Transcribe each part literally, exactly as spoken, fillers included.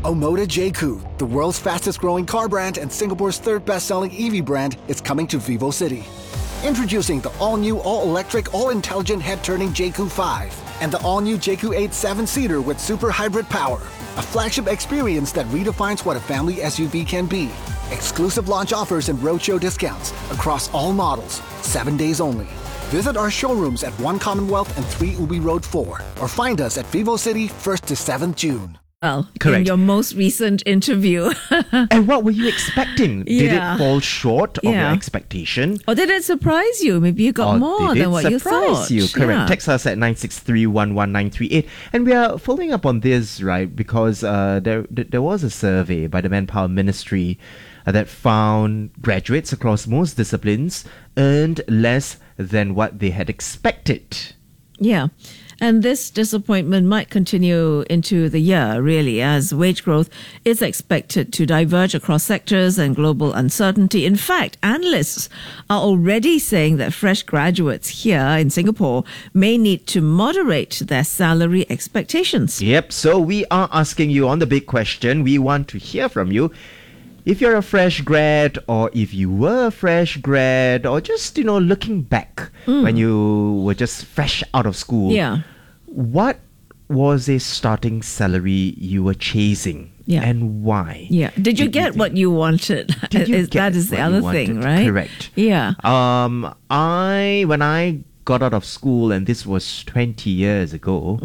Omoda J C U, the world's fastest growing car brand and Singapore's third best-selling E V brand, is coming to Vivo City. Introducing the all-new, all-electric, all-intelligent head-turning J C U five and the all-new J C U eight seven-seater with super hybrid power. A flagship experience that redefines what a family S U V can be. Exclusive launch offers and roadshow discounts across all models, seven days only. Visit our showrooms at One Commonwealth and three Ubi Road four or find us at Vivo City first to seventh June. Well, Correct. in your most recent interview. And what were you expecting? Did Yeah. it fall short of your Yeah. expectation? Or did it surprise you? Maybe you got Or more did than it what you surprise thought. you? Correct. Yeah. Text us at nine six three one one nine three eight. And we are following up on this, right? Because uh, there there was a survey by the Manpower Ministry uh, that found graduates across most disciplines earned less than what they had expected. Yeah. And this disappointment might continue into the year, really, as wage growth is expected to diverge across sectors and global uncertainty. In fact, analysts are already saying that fresh graduates here in Singapore may need to moderate their salary expectations. Yep, so we are asking you on the big question. We want to hear from you. If you're a fresh grad, or if you were a fresh grad, or just, you know, looking back when you were just fresh out of school, Yeah. what was a starting salary you were chasing? Yeah. And why? Yeah. Did you Did get think- what you wanted? Did you Is- get that is the what you other wanted? thing, right? Correct. Yeah. Um, I when I got out of school, and this was twenty years ago,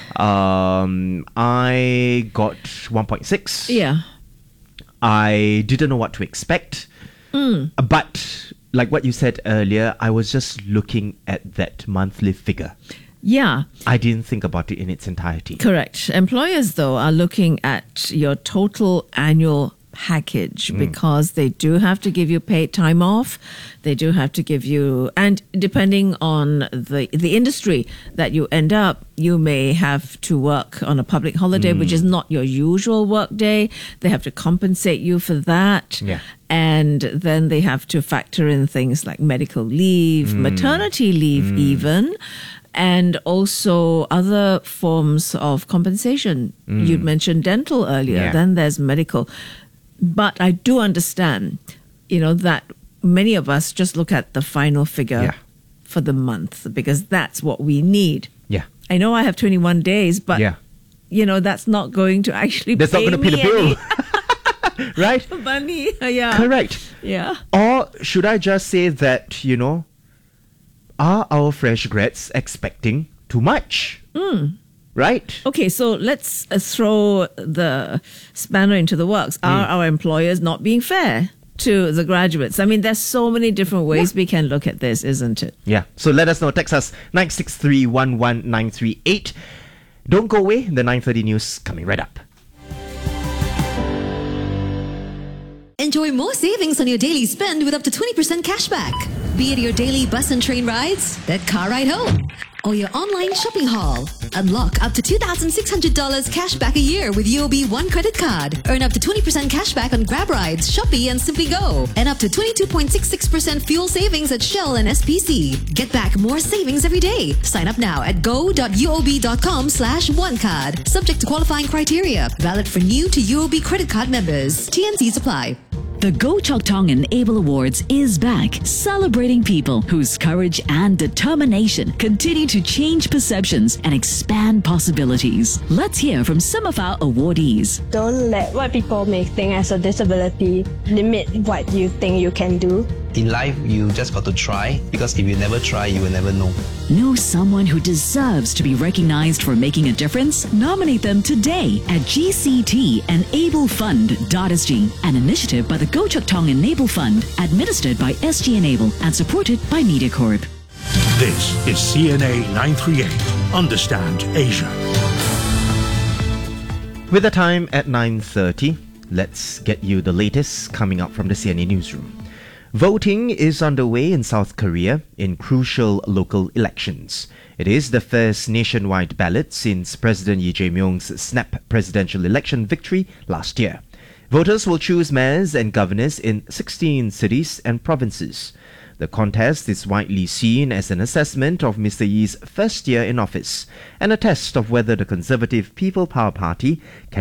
um, I got one point six. Yeah. I didn't know what to expect. But like what you said earlier, I was just looking at that monthly figure. Yeah. I didn't think about it in its entirety. Correct. Employers, though, are looking at your total annual package because they do have to give you paid time off. They do have to give you, and depending on the the industry that you end up, you may have to work on a public holiday, which is not your usual work day. They have to compensate you for that. Yeah. And then they have to factor in things like medical leave, maternity leave, even. And also other forms of compensation. You'd mentioned dental earlier, Yeah. then there's medical. But I do understand, you know, that many of us just look at the final figure Yeah. for the month because that's what we need. Yeah. I know I have twenty-one days, but, Yeah. you know, that's not going to actually That's not pay going to pay the me bill. Right? any money. Yeah. Correct. Yeah. Or should I just say that, you know, are our fresh grads expecting too much? Right? Okay, so let's uh, throw the spanner into the works. Are our employers not being fair to the graduates? I mean, there's so many different ways we can look at this, isn't it? Yeah. So let us know. Text us nine six three one one nine three eight. Don't go away. The nine thirty news coming right up. Enjoy more savings on your daily spend with up to twenty percent cashback. Be it your daily bus and train rides, that car ride home, or your online shopping haul. Unlock up to two thousand six hundred dollars cash back a year with U O B One credit card. Earn up to twenty percent cash back on Grab rides, Shopee and Simply Go. And up to twenty-two point six six percent fuel savings at Shell and S P C. Get back more savings every day. Sign up now at go.uob.com slash one card. Subject to qualifying criteria. Valid for new to U O B credit card members. T N Cs apply. The Go Chok Tong Enable Awards is back, celebrating people whose courage and determination continue to change perceptions and expand possibilities. Let's hear from some of our awardees. Don't let what people may think as a disability limit what you think you can do. In life, you just got to try, because if you never try, you will never know. Know someone who deserves to be recognized for making a difference? Nominate them today at G C T enable fund dot S G, an initiative by the Go Chok Tong Enable Fund, administered by S G Enable and supported by MediaCorp. This is C N A nine three eight. Understand Asia. With the time at nine thirty, let's get you the latest coming up from the C N A newsroom. Voting is underway in South Korea in crucial local elections. It is the first nationwide ballot since President Lee Jae-myung's snap presidential election victory last year. Voters will choose mayors and governors in sixteen cities and provinces. The contest is widely seen as an assessment of Mister Yee's first year in office and a test of whether the Conservative People Power Party can